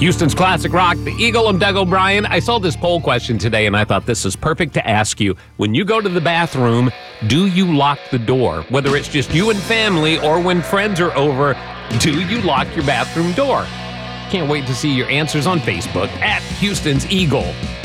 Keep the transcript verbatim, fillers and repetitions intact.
Houston's classic rock, the Eagle. I'm Doug O'Brien. I saw this poll question today, and I thought this is perfect to ask you. When you go to the bathroom, do you lock the door? Whether it's just you and family or when friends are over, do you lock your bathroom door? Can't wait to see your answers on Facebook at Houston's Eagle.